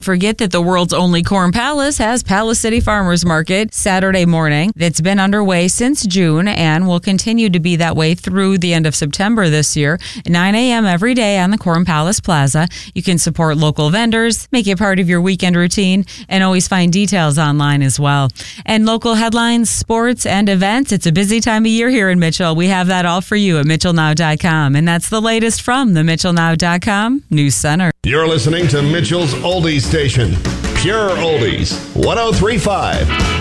Forget that the world's only Corn Palace has Palace City Farmers Market Saturday morning. It's been underway since June and will continue to be that way through the end of September this year. 9 a.m. every day on the Corn Palace Plaza. You can support local vendors, make it part of your weekend routine, and always find details online as well. And local headlines, sports, and events. It's a busy time of year here in Mitchell. We have that all for you at MitchellNow.com. And that's the latest from the MitchellNow.com News Center. You're listening to Mitchell's Oldies Station. Pure Oldies, 103.5.